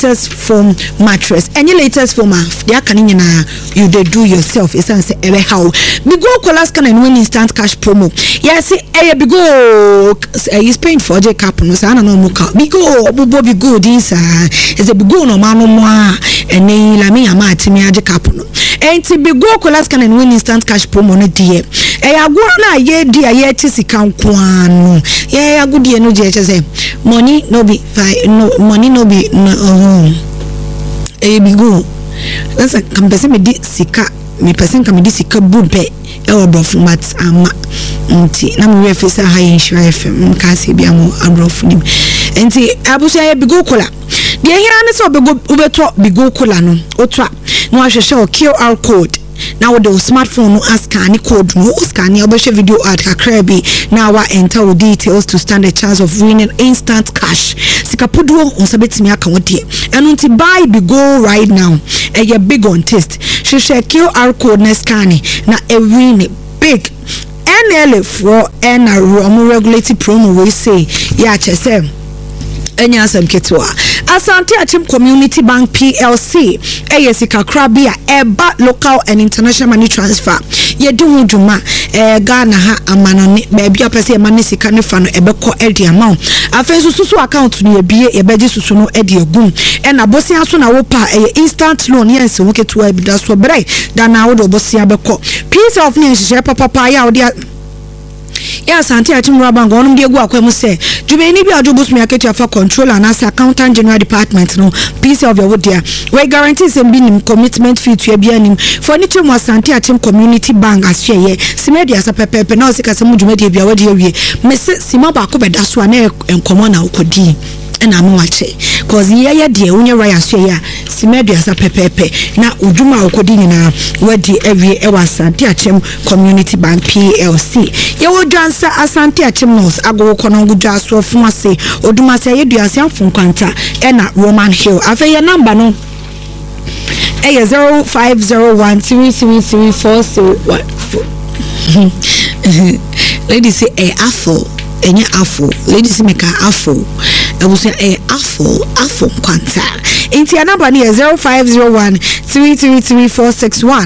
latest foam mattress. Any latest foam they can you they do yourself. It's say how Bigo Kola scan and win instant cash promo. Yes, Bigo is paying for J cap no say no mo ka. Bigo this is a Bigo no man no more and then la me ama atimi J cap no. Enti Bigo Kola scan and win instant cash promo no die. Agoro na ye di aye sika nkwano. Ye agudi no je say money no be money no be Bigo. That's a person me di sika me person can me di sika bube e obrofo mat ama nti na me refa say high insurance FM ka se bia mo abrofo nim nti abuso ya Bigo Kola de hira ne so obeto Bigo Kola no otwa no ahwehwe o QR code. Now with the smartphone no scan code no scan your video at Kakrabi. Now I enter with details to stand a chance of winning instant cash. Sikapudo on sabetimi akawoti. And unti buy Bigo right now. A big on test. She share QR code na scan na every big NL for N regulated promo we say yeah chese. Enya asem ketwa Asante Achim Community Bank PLC Sika Krabia eba local and international money transfer ye do hujuma Ghana ha amanone baby apese mani sika ne fa no ebeko edi amount afenso susu account no ebie ebeji susu no edi egum na bosia so na wo pa instant loan yense wo ketwa ebida so bre da na wo do bosia beko piece of ne hye papa ya wo dia ya Asante Achim Bank onum de egu akwemu se jubeni bi adobus me aketu afa controller and as accountant general department no piece of your dear we guarantee some binim commitment fee to bia nim for ni twem Asante Achim Community Bank asye simedia sa pepepe na osika se mujumedi bia wadi awie me se sima ba ko beda so na enkomo na ukodi na amwache cause ye de unye raya so ya simedia sa pepepe na udwuma ukodi nyina wadi awie e Asante Achim Community Bank PLC ye wo dwansa Asante Achim nos ago kono gudwa so fumase odumase ye duase afun kwanta na Roman Hill afeye number no 0501333401 ladies say afo enya afo ladies make afo I will say afo kwanta enti number ni 0501333461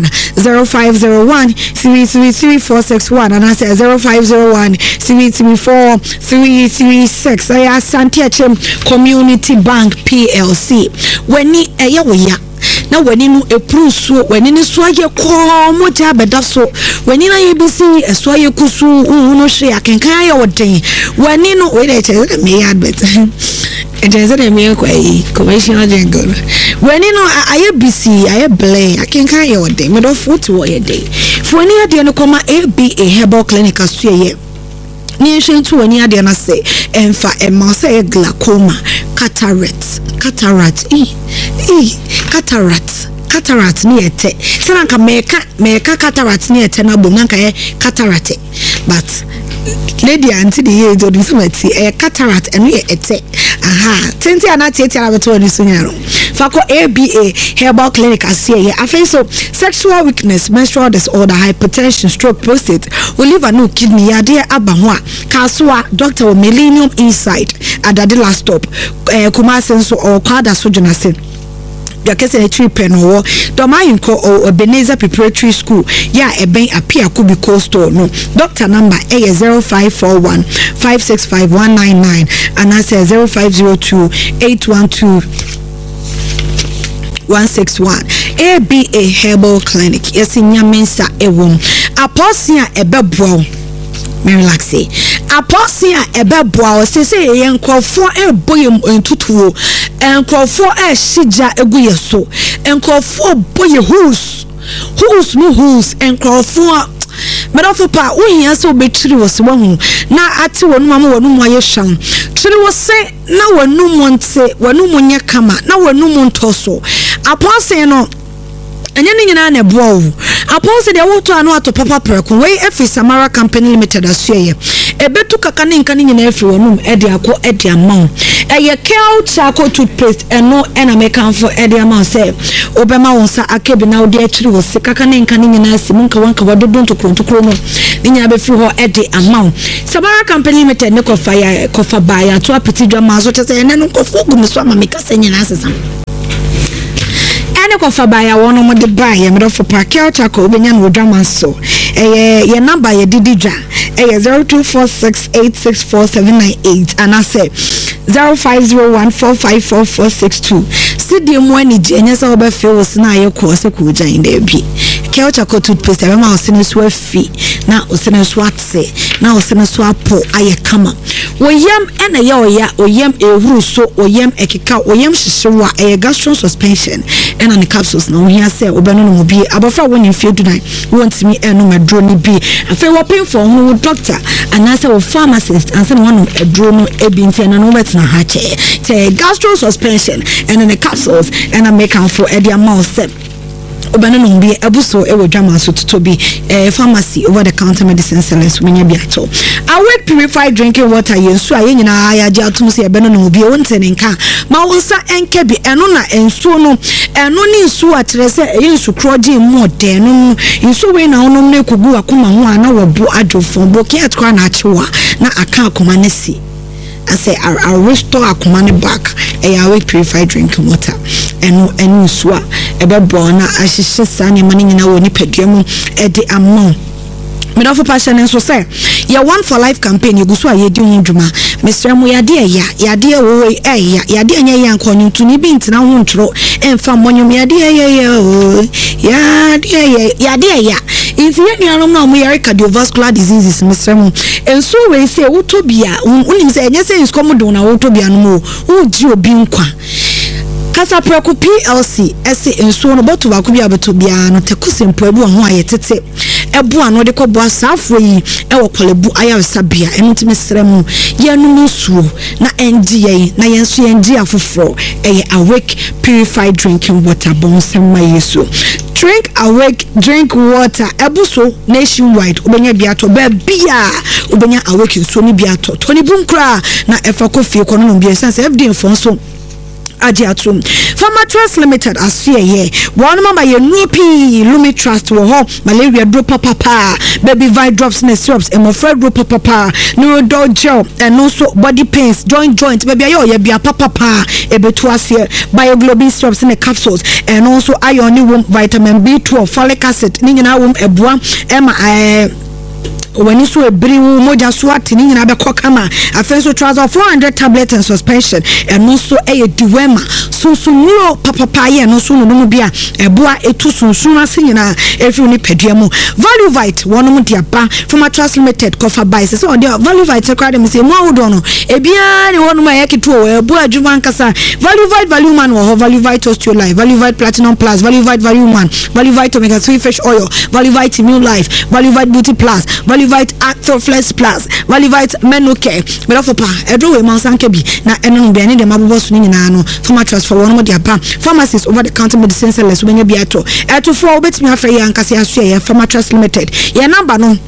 0501333461 and I say 0501334336 I Asante Achim Community Bank PLC when ni eya na wani no epruso wani ni so aye ko mo ja beda so wani na yebisi eso aye kusu no hwe akenkan aye woden wani no we dey tell me advert and there is a me commercial jingle wani no aye bisi aye blay akenkan aye woden me do foot wo ye dey for ni ade no koma ABA herbal clinic aso ye ni hwentu wani ade na say emfa emma say glaucoma cataract ni ete sanka meka cataract ni ete na bom nanka ye cataract but lady auntie the year do something cataract eno ye ete tenti anati ete na beto ni sunyaro fako ABA herbal clinic asie ye afenso sexual weakness, menstrual disorder, hypertension, stroke, prostate, liver no kidney yade aba ho a kaswa Dr. Millennium Insight adade last stop Kumasi so or kwada so jonase yakese tree peno domayinko or Ebenezer Preparatory School ya eben apia kubi cold store no doctor number 0541 565199 and I say 0502 812 161 ABA Herbal Clinic yes nyamensa ewom aposia ebebwo me relax aposia ebebwo sese yenkofo eboyem entutuo enkofo ehija eguyeso enkofo boye hus enkofo medofo pa uhia se obetiri wose wahu na ate wonu mama wonu mu aye hwan tiri wose na wonu mu nte wonu mu nya kama na wonu mu ntoso aposia no enye ni nyina na eboa aposia de woto anu ato papa preko we efi Samara Company Limited asuye ebetu kaka ne nka ni nyina efi wonu ede akọ ede amount eye kel charcoal toothpaste eno ena mekan for ede amount say obema wonsa akebi na odi akiri wose kaka ne nka ni nyina asimu nka wanka wadodo ntokro no ni nyina be fi ho ede amount Samara Company Limited ne kofa ya kofa ba ya to apiti dwa mazo tese ene no kofa gu meso ama meka se nyina asesa kofa ba ya wono mo de ba ye me for Pakel Chako obenya no drama so ye number ye dididwa 0246864798 and I say 0501454462 sidi mo ani enyesa oba fe wo sina ye ko se ko jan de bi Pakel Chako toothpaste e ma osene so afi na osene so atse na osene so apo aye kama woyam ena ye oyam ehuru so oyam ekeka oyam hyehywa gastro suspension ena ne capsules na ohia se obeno no bi abofra woni fie dunai want me eno medro ni bi afa wo pay for no doctor anasa wo pharmacist ansa no one edro no ebi ntia na no betina ha che gastro suspension ena ne capsules ena make am for edia mouse obano no bi ebuso ewo drama so to be pharmacy over the counter medicine sellers when you be at all. Awake purified drinking water yensu aye nyina ayaje atum se ebeno no bi wonte ne nka ma wonsa enke bi eno na ensu no eno ni nsu atere se yensu kroje mu de no nsu we na onom na ekugu akoma ho ana wobo adwofon bo ke atkwa na achewa na aka akoma ne si I say I'll restore a command back a awake purified drinking water and swa ebe bona ashishe sane mani nyina woni peduemu e de amon me do for passion and so say ya one for life campaign yeguso ayedi hundwuma mesremu yade yade wo yade anya ya nkonyuntu ni bi ntina ho ntro emfa monyum yade yade if you know now we are cardiovascular diseases mesremu enso we say utobia unim say enye say iskomodo na utobia no mo uji obi nkwa kasa preko PLC ese enso no boto ba ko bia beto bia no tekusempo ebu ho ayetete ebu ano de ko bo asafo yi e wo kolebu ayawesa bia enutime sremu yenu nsuo na engie na yenso engie afoforo awake purified drinking water bonsema yesu drink awake drink water ebuso nationwide obenya biato ba bia obenya awake nsuo ni biato toni bunkra na efa kofi kono no bia sense FD fonso Adiatum Pharma Trust Limited asye one mama ye nupi Lumi Trust wo ho malaria drop papa baby vi drops and syrups and mofred drop papa neurodol gel and also body pains joint baby ayo ye bia papa ebetu asye bioglobin syrups and capsules and also iron wom vitamin B12 folic acid ni nyina wom eboa ema when you saw a brew moja swat in in abekokama a fenso trouser 400 tablets and suspension and also a duema so no papa ye no so no bia e boa etu sunsun ase nyina efi ni peduamu value vite one mu dia ba from a trust limited cover buy so on the value vite kwade me say mo awodo no e bia ni one ma yaketu o e boa adwuma nkasa value vite value man wo value vite osteolife value vite platinum plus value vite value man value vite omega 3 fish oil value vite immune life value vite beauty plus value Valivite Actoflex Plus, Valivite Menuke, Melofopa, Edro Monsanke bi, na enu bi ani de mabobo so nyina no, Pharma Trust for one mo dia pa, pharmacies over the counter medicine sellers when you be ato. Eto for obetimi afre ya nkase aso ya Pharma Trust Limited. Your number no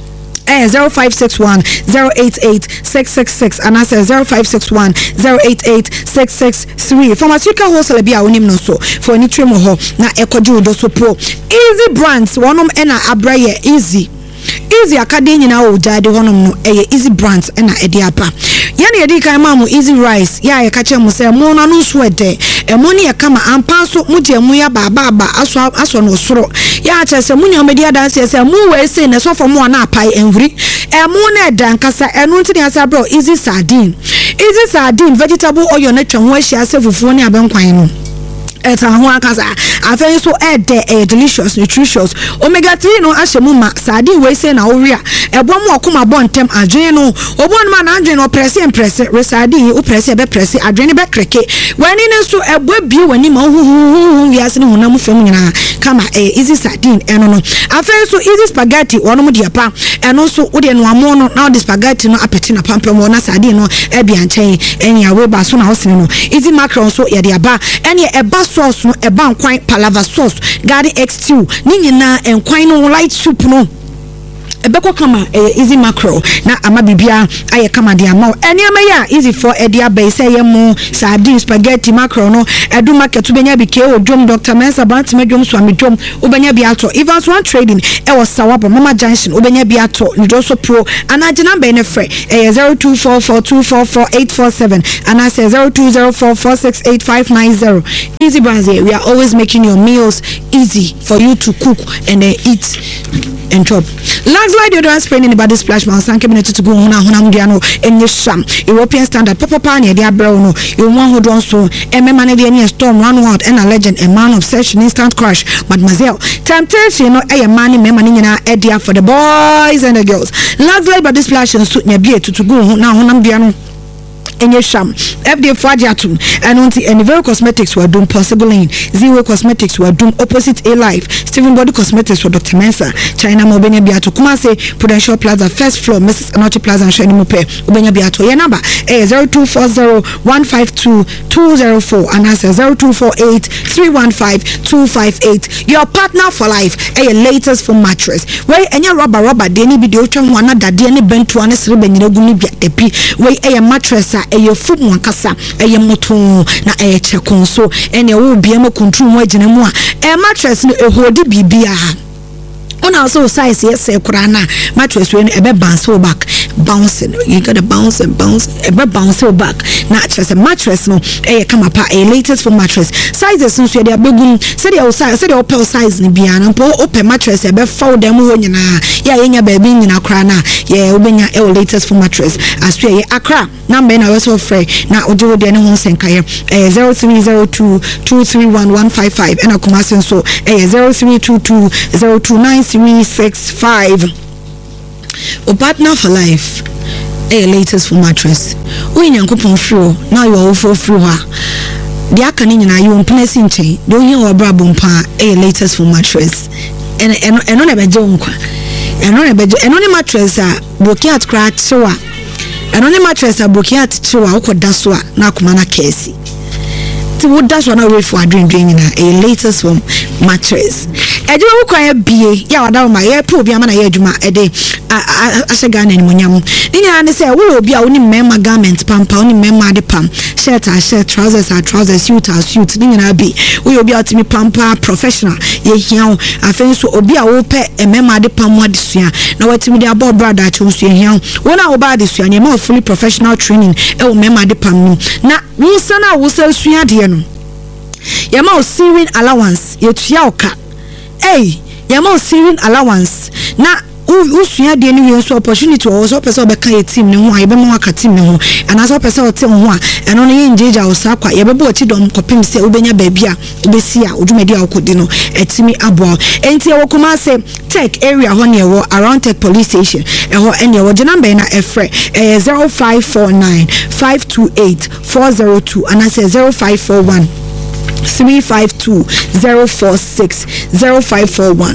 0561 088 666 and I say 0561 088 663. Pharmaceutical wholesale bia onim no so for any tremo ho na ekoju do so pro. Easy brands wonom ena abraye easy akade nyina o jade honom no easy brands ena ede apa ya na yedi kan mamu easy rice ya ye ka chemu se mo na no so ede mo ne ye kama ampa so mo je mu ya baba aso no soro ya cha se munya medi adanse se mu we se na so for mo na apai enhuri mo na eda nkasa enu nti ne asa bro easy sardine vegetable oil na twa ho ahia se fufuo ne abenkwan no eta ho akasa afen so delicious nutritious omega 3 no ahemu ma sadi we say na oria ebom okoma bontem adwen no obon ma na adwen no press resadi o press be press adwen be kreke wani ne so ebo bi wani ma hu wiase ne honam fam nyina kama easy sardine eno no afen so easy spaghetti wono mu dia pa eno so wo de no amo no na the spaghetti no apeti na pampam na sardine no e bia nchen enya we ba so na hosene no easy mackerel so ye de aba ene eba sauce no eba nkwan palava sauce garden x2 ni nyina enkwan no light soup no ebeko kama easy macro na ama bibia aye kama de ama eniama ya easy for edia be say yemu sardine spaghetti macro no edu market ubenya bike odwom Dr. Mensa Bant medwom so amedwom ubenya bi ato Evans One Trading e was Sawaba Mama Junction ubenya bi ato Nidoso Pro anaje number ne frɛ 0244244847 and I say 0204468590. Easy Brazil, we are always making your meals easy for you to cook and eat and chop. Lags like deodorant spray in the body splash man sanke minute to go honam diano enye sham European standard papa ne dia bro no you want hold on so man ne dia storm run out and a legend a man of session instant crush mademoiselle temptation no e man me man nyina e dia for the boys and the girls. Lags like body splash and suit ne bia to go honam diano enye sham FD Fajatum and unti Anivero Cosmetics were doing possible in Zero Cosmetics were doing opposite A Life Stephen Body Cosmetics for Dr. Mensa China Mobenya Biato Kumase Prudential Plaza first floor Mrs. Anochi Plaza and Shani Mope Ubenya Biato your number 0240152204 and that's 0248315258. Your partner for life a latest for mattress where any rubber deni video chon wana dadi any bentu ane sribe nyiroguni biatepi where a mattress eye food wankasa eye moto na eye chekon so ene wo bia ma control mu agina mu a mattress no ehodi bibia ona also size yes kurana mattress we ebe bounce back bouncing you got to bounce and bounce ebe bounce back na mattress no come up a latest for mattress sizes so they begum say they open size ni bia na open mattress ebe fold dem ho nyina ya yenya ba bi nyina kra na ye obenya latest for mattress as we Accra number na we so free na ojo de ne ho senkaye 0302231155 and Kumasi so 0322029365. O partner for life latest for mattress we nyankopon free now you are for free ha the akani nyina you mpnesi nchen do here wa brabo mpa latest for mattress eno na beje nkwa eno ne mattress a bokiat crack so a eno ne mattress a bokiat chewa ukoda so a na akoma na kesi that's one away for dream na a latest from mattress ejuma wo kwa bie ya wada ma ye pro bia ma na ye ejuma ede asega na nimunyam ninya ne say wo obi a woni memma garment pampa woni memma de pam shirt trousers suit ninya na bi wo obi a timi pampa professional ye hia afen so obi a wo pe memma de pam wa de sua na watimi de abo brother che wo sua hia wo na wo ba de sua ne ma fully professional training e wo memma de pam na wo sana wo sa sua de no yama o saving allowance yetua oka yama o saving allowance na usua de ni wi so opportunity o so person obeka ye team ne ho a ye be mo aka team ne ho ana so person o team ho a eno no ye njeja o sa kwa ye be bo chi dom kopim se obenya baabi a obesi a odwumadi a okodi no etimi abo enti e wo kuma se tech area ho ne wo around tech police station e ho ene wo jena be na efre 0549528402 ana se 0541 352-046 0541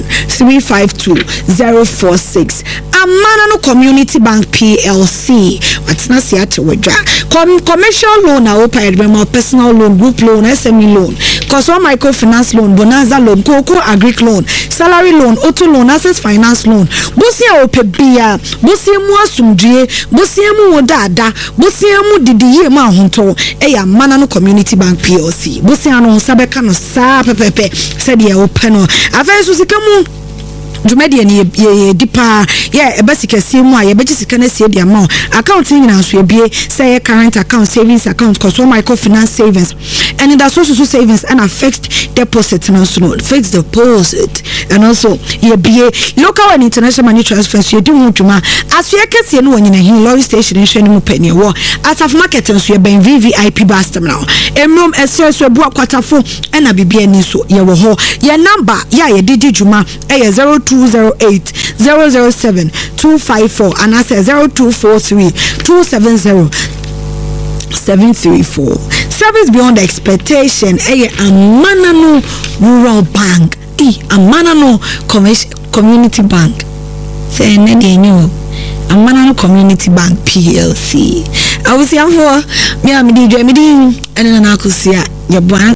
352-046 Amana Community Bank PLC what's not yet withdraw commercial loan I open personal loan group loan SME loan Cosmo microfinance loan bonanza loan cocoa agric loan salary loan auto loan access finance loan bosia opebia bosia mu asumdue bosia mu dada bosia mu didiye ma honto Amana Community Bank PLC bosia no sabeka no sa pepepe said ye open no afenso sikamu Jumedi ye dipa ye ebasika siemu a ye beji sika na sie dia ma account nyina so ebie say current account savings account Cosmo microfinance savings and that social savings and a fixed deposit and also fixed deposit and also ye be local and international money transfers ye do hujuma as ye kese no nyina hin lorry station nhwe no penny wo as of market so ye ben VVIP bus terminal emrom ese so bu akwatafo na bibia ni so ye wo ho ye number ya ye didi juma ye 0208-007-254 and I say 0243-270-734. Service beyond expectation. Amana no rural bank. Amana no community bank. Say nedi new. Amana no community bank PLC. I was here for me. I'm and then I could see your bank.